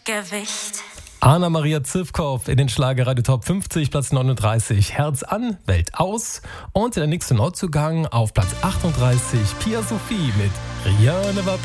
Gewicht. Anna-Maria Zivkow in den Schlagerradio Top 50, Platz 39, Herz an, Welt aus. Und der nächste Neuzugang auf Platz 38, Pia Sophie mit Rien ne va